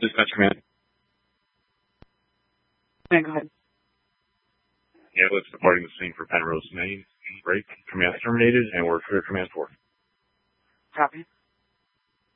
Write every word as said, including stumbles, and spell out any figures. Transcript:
Dispatch command. Yeah, go ahead. Yeah, let's departing the scene for Penrose, Maine. Break. Command terminated, and we're clear command four. Copy.